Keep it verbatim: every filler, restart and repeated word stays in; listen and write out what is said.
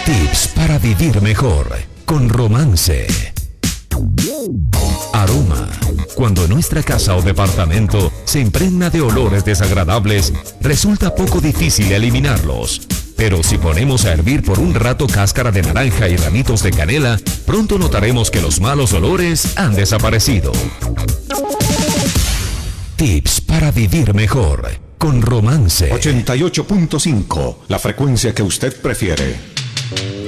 Tips para vivir mejor con Romance. Aroma. Cuando nuestra casa o departamento se impregna de olores desagradables, resulta poco difícil eliminarlos. Pero si ponemos a hervir por un rato cáscara de naranja y ramitos de canela, pronto notaremos que los malos olores han desaparecido. Tips para vivir mejor con Romance. ochenta y ocho punto cinco, la frecuencia que usted prefiere.